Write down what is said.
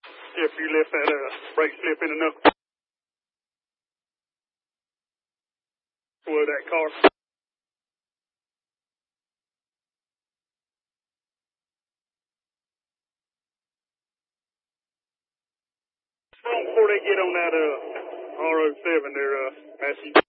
If you left that brake slip in enough for that car. Before they get on that RO7, they're asking